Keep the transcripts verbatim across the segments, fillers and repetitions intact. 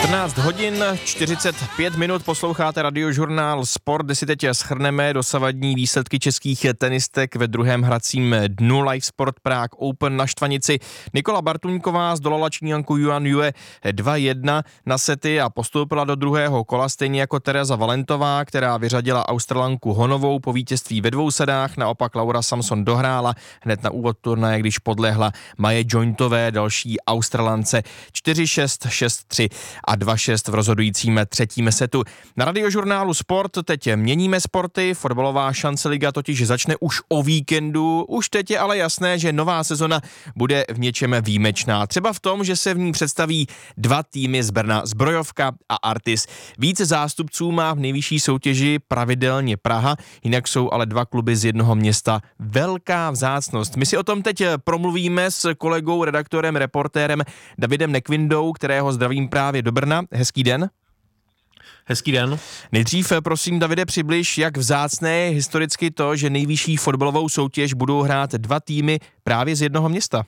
čtrnáct hodin čtyřicet pět minut posloucháte Radiožurnál Sport, kde si teď shrneme dosavadní výsledky českých tenistek ve druhém hracím dnu Live Sport Prague Open na Štvanici. Nikola Bartuňková zdolala Číňanku Yuan Yue dva jedna na sety a postoupila do druhého kola, stejně jako Tereza Valentová, která vyřadila Australanku Honovou po vítězství ve dvou sedách. Naopak Laura Samson dohrála hned na úvod turnaje, když podlehla Maje Jointové, další Australance čtyři šest, šest tři a dva šest v rozhodujícím třetím setu. Na Radiožurnálu Sport teď měníme sporty, fotbalová Šanceliga totiž začne už o víkendu, už teď je ale jasné, že nová sezona bude v něčem výjimečná. Třeba v tom, že se v ní představí dva týmy z Brna, Zbrojovka a Artis. Více zástupců má v nejvyšší soutěži pravidelně Praha, jinak jsou ale dva kluby z jednoho města. Velká vzácnost. My si o tom teď promluvíme s kolegou, redaktorem, reportérem Davidem Nekvindou, kterého zdravím právě do Brna. Hezký den. Hezký den. Nejdřív prosím, Davide, přibliž, jak vzácné je historicky to, že nejvyšší fotbalovou soutěž budou hrát dva týmy právě z jednoho města.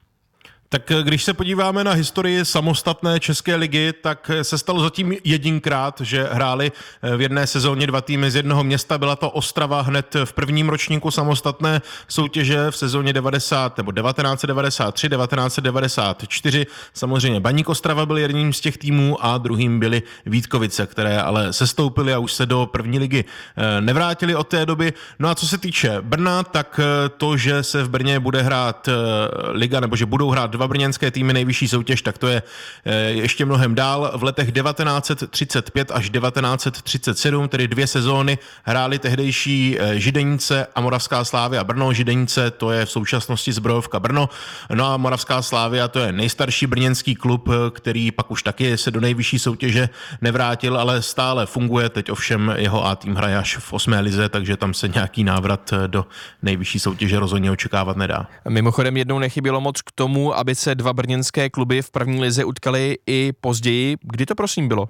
Tak když se podíváme na historii samostatné České ligy, tak se stalo zatím jedinkrát, že hráli v jedné sezóně dva týmy z jednoho města. Byla to Ostrava hned v prvním ročníku samostatné soutěže v sezóně devadesát nebo devatenáct devadesát tři devatenáct devadesát čtyři. Samozřejmě Baník Ostrava byl jedním z těch týmů a druhým byly Vítkovice, které ale sestoupily a už se do první ligy nevrátili od té doby. No a co se týče Brna, tak to, že se v Brně bude hrát liga, nebo že budou hrát dva brněnské týmy nejvyšší soutěž, tak to je ještě mnohem dál. V letech devatenáct třicet pět až devatenáct třicet sedm, tedy dvě sezóny, hráli tehdejší Židenice a Moravská Slávia Brno. Židenice, to je v současnosti Zbrojovka Brno. No a Moravská Slávia, to je nejstarší brněnský klub, který pak už taky se do nejvyšší soutěže nevrátil, ale stále funguje. Teď ovšem jeho A tým hraje až v osmé lize, takže tam se nějaký návrat do nejvyšší soutěže rozhodně očekávat nedá. Mimochodem jednou nechybělo moc k tomu, aby se dva brněnské kluby v první lize utkaly i později. Kdy to prosím bylo?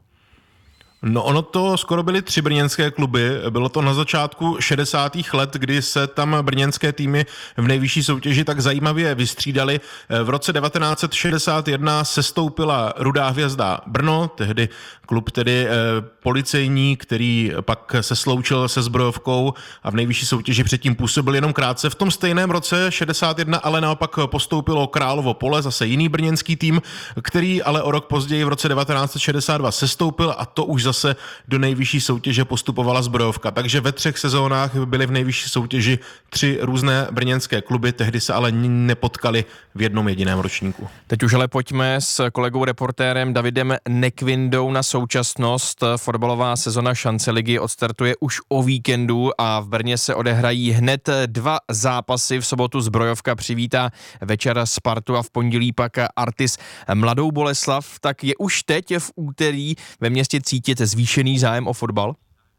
No ono to skoro byly tři brněnské kluby. Bylo to na začátku šedesátých let, kdy se tam brněnské týmy v nejvyšší soutěži tak zajímavě vystřídali. V roce devatenáct šedesát jedna sestoupila Rudá hvězda Brno, tehdy klub tedy eh, policejní, který pak se sloučil se Zbrojovkou a v nejvyšší soutěži předtím působil jenom krátce. V tom stejném roce šedesát jedna ale naopak postoupilo Královo Pole, zase jiný brněnský tým, který ale o rok později v roce devatenáct šedesát dva sestoupil a to už zase do nejvyšší soutěže postupovala Zbrojovka. Takže ve třech sezónách byly v nejvyšší soutěži tři různé brněnské kluby, tehdy se ale nepotkali v jednom jediném ročníku. Teď už ale pojďme s kolegou reportérem Davidem Nekvindou na současnost. Fotbalová sezona Šanceligy odstartuje už o víkendu a v Brně se odehrají hned dva zápasy. V sobotu Zbrojovka přivítá večer Spartu a v pondělí pak Artis Mladou Boleslav. Tak je už teď v úterý ve městě cítit zvýšený zájem o fotbal?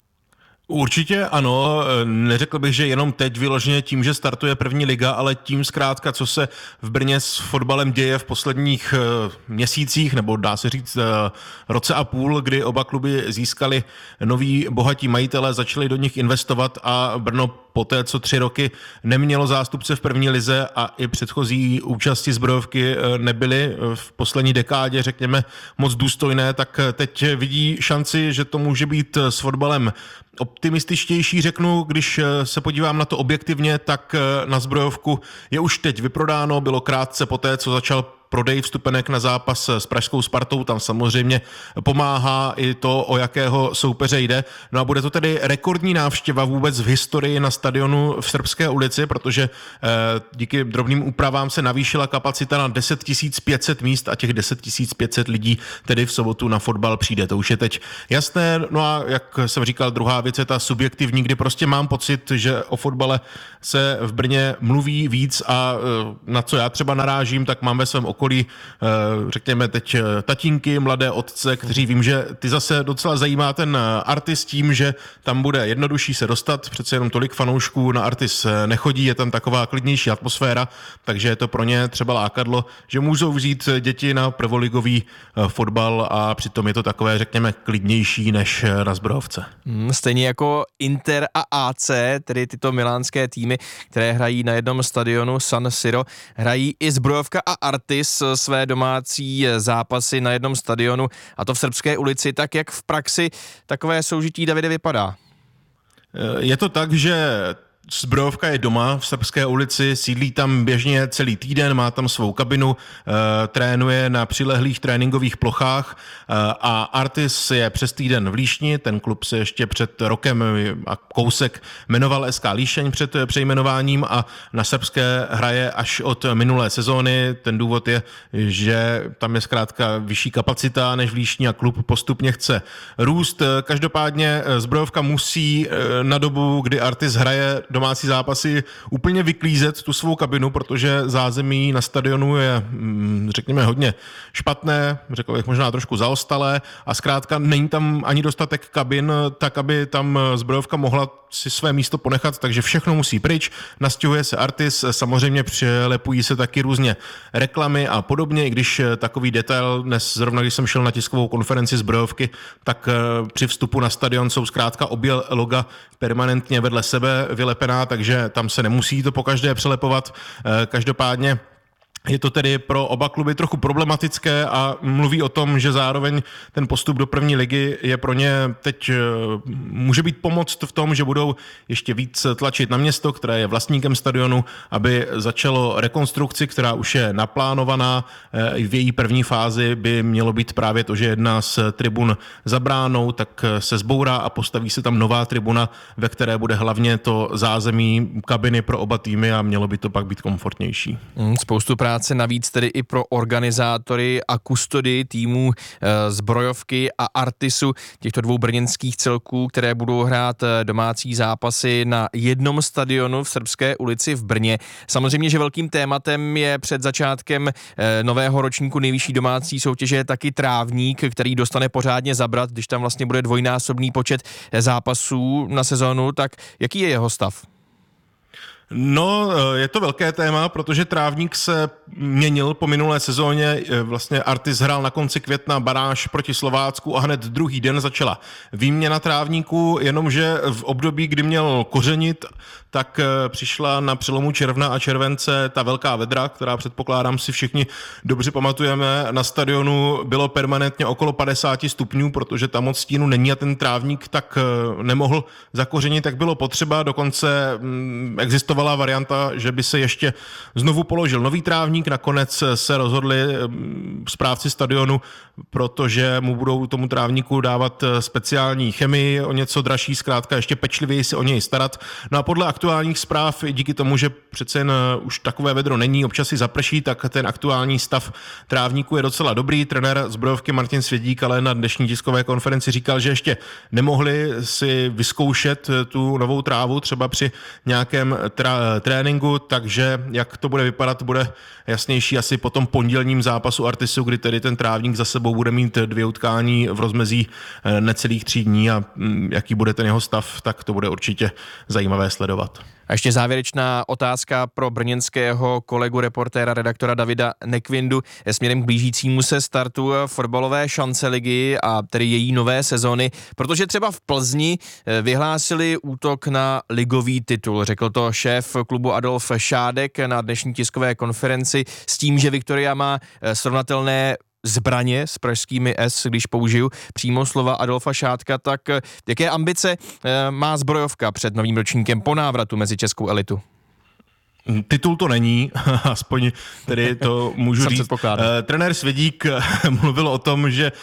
Určitě ano, neřekl bych, že jenom teď vyloženě tím, že startuje první liga, ale tím zkrátka, co se v Brně s fotbalem děje v posledních měsících, nebo dá se říct roce a půl, kdy oba kluby získali noví bohatí majitele, začali do nich investovat a Brno poté, co tři roky nemělo zástupce v první lize a i předchozí účasti Zbrojovky nebyly v poslední dekádě, řekněme, moc důstojné, tak teď vidí šanci, že to může být s fotbalem optimističtější, řeknu, když se podívám na to objektivně, tak na Zbrojovku je už teď vyprodáno, bylo krátce poté, co začal prodej vstupenek na zápas s pražskou Spartou, tam samozřejmě pomáhá i to, o jakého soupeře jde. No a bude to tedy rekordní návštěva vůbec v historii na stadionu v Srbské ulici, protože eh, díky drobným úpravám se navýšila kapacita na deset tisíc pět set míst a těch deset tisíc pět set lidí tedy v sobotu na fotbal přijde. To už je teď jasné. No a jak jsem říkal, druhá věc je ta subjektivní, kdy prostě mám pocit, že o fotbale se v Brně mluví víc a eh, na co já třeba narážím, tak mám ve svém okolí okolí, řekněme teď tatínky, mladé otce, kteří vím, že ty zase docela zajímá ten Artis tím, že tam bude jednodušší se dostat, přece jenom tolik fanoušků na Artis nechodí, je tam taková klidnější atmosféra, takže je to pro ně třeba lákadlo, že můžou vzít děti na prvoligový fotbal a přitom je to takové, řekněme, klidnější než na Zbrojovce. Stejně jako Inter a A C, tedy tyto milánské týmy, které hrají na jednom stadionu San Siro, hrají i Zbrojovka a Artis. dnes své domácí zápasy na jednom stadionu, a to v Srbské ulici. Tak jak v praxi takové soužití, Davide, vypadá? Je to tak, že Zbrojovka je doma v Srbské ulici, sídlí tam běžně celý týden, má tam svou kabinu, e, trénuje na přilehlých tréninkových plochách e, a Artis je přes týden v Líšni, ten klub se ještě před rokem a kousek jmenoval S K Líšeň před přejmenováním a na srbské hraje až od minulé sezóny. Ten důvod je, že tam je zkrátka vyšší kapacita než v Líšni a klub postupně chce růst. Každopádně Zbrojovka musí na dobu, kdy Artis hraje domácí zápasy, úplně vyklízet tu svou kabinu, protože zázemí na stadionu je, řekněme, hodně špatné, řekl bych možná trošku zaostalé a zkrátka není tam ani dostatek kabin, tak aby tam Zbrojovka mohla si své místo ponechat, takže všechno musí pryč, nastěhuje se Artis, samozřejmě přilepují se taky různě reklamy a podobně, i když takový detail, dnes zrovna když jsem šel na tiskovou konferenci Zbrojovky, tak při vstupu na stadion jsou zkrátka obě loga permanentně vedle sebe vylepená, takže tam se nemusí to pokaždé přelepovat. Každopádně je to tedy pro oba kluby trochu problematické a mluví o tom, že zároveň ten postup do první ligy je pro ně teď může být pomoc v tom, že budou ještě víc tlačit na město, které je vlastníkem stadionu, aby začalo rekonstrukci, která už je naplánovaná. V její první fázi by mělo být právě to, že jedna z tribun za bránou, tak se zbourá a postaví se tam nová tribuna, ve které bude hlavně to zázemí kabiny pro oba týmy a mělo by to pak být komfortnější. Hmm, spoustu práce navíc tedy i pro organizátory a kustody týmů e, Zbrojovky a Artisu, těchto dvou brněnských celků, které budou hrát domácí zápasy na jednom stadionu v Srbské ulici v Brně. Samozřejmě, že velkým tématem je před začátkem e, nového ročníku nejvyšší domácí soutěže taky trávník, který dostane pořádně zabrat, když tam vlastně bude dvojnásobný počet zápasů na sezonu. Tak jaký je jeho stav? No, je to velké téma, protože trávník se měnil po minulé sezóně. Vlastně Artis hrál na konci května baráž proti Slovácku a hned druhý den začala výměna trávníků, jenomže v období, kdy měl kořenit, tak přišla na přelomu června a července ta velká vedra, která předpokládám si všichni dobře pamatujeme. Na stadionu bylo permanentně okolo padesát stupňů, protože tam moc stínu není a ten trávník tak nemohl zakořenit, tak bylo potřeba. Dokonce existovala varianta, že by se ještě znovu položil nový trávník. Nakonec se rozhodli správci stadionu, protože mu budou tomu trávníku dávat speciální chemii, o něco dražší, zkrátka ještě pečlivěji se o něj starat. No a podle aktuálních zpráv, díky tomu, že přece jen už takové vedro není, občas si zaprší, tak ten aktuální stav trávníku je docela dobrý. Trenér Zbrojovky Martin Svědík ale na dnešní tiskové konferenci říkal, že ještě nemohli si vyzkoušet tu novou trávu třeba při nějakém tra- tréninku, takže jak to bude vypadat, bude jasnější asi po tom pondělním zápasu Artisu, kdy tedy ten trávník za sebou bude mít dvě utkání v rozmezí necelých tří dní a jaký bude ten jeho stav, tak to bude určitě zajímavé sledovat. A ještě závěrečná otázka pro brněnského kolegu reportéra, redaktora Davida Nekvindu směrem k blížícímu se startu fotbalové šance ligy a tedy její nové sezony, protože třeba v Plzni vyhlásili útok na ligový titul. Řekl to šéf klubu Adolf Šádek na dnešní tiskové konferenci s tím, že Viktoria má srovnatelné zbraně s pražskými S, když použiju přímo slova Adolfa Šádka, tak jaké ambice má Zbrojovka před novým ročníkem po návratu mezi českou elitu? Titul to není, aspoň tedy to můžu říct. Trenér Svědík mluvil o tom, že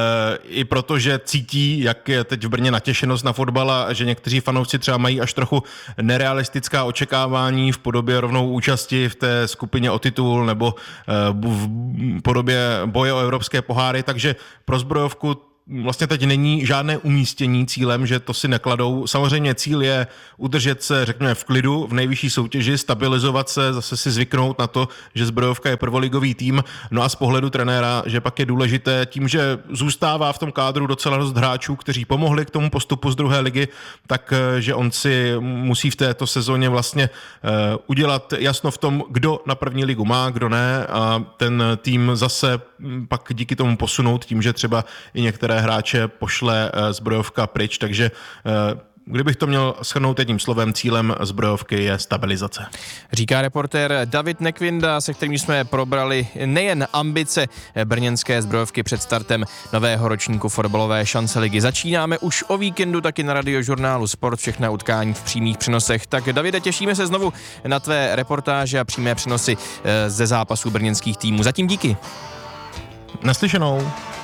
i proto, že cítí, jak je teď v Brně natěšenost na fotbal a že někteří fanoušci třeba mají až trochu nerealistická očekávání v podobě rovnou účasti v té skupině o titul nebo v podobě boje o evropské poháry, takže pro Zbrojovku vlastně teď není žádné umístění cílem, že to si nekladou. Samozřejmě cíl je udržet se, řekněme, v klidu v nejvyšší soutěži, stabilizovat se, zase si zvyknout na to, že Zbrojovka je prvoligový tým. No a z pohledu trenéra, že pak je důležité tím, že zůstává v tom kádru docela dost hráčů, kteří pomohli k tomu postupu z druhé ligy, tak že on si musí v této sezóně vlastně udělat jasno v tom, kdo na první ligu má, kdo ne, a ten tým zase pak díky tomu posunout tím, že třeba i některé hráče pošle Zbrojovka pryč, takže Kdybych to měl shrnout jedním slovem, cílem zbrojovky je stabilizace. Říká reportér David Nekvinda, se kterým jsme probrali nejen ambice brněnské zbrojovky před startem nového ročníku fotbalové šance ligy. Začínáme už o víkendu taky na Radiožurnálu Sport, všechna utkání v přímých přenosech. Tak Davide, těšíme se znovu na tvé reportáže a přímé přenosy ze zápasů brněnských týmů. Zatím díky. Naslyšenou.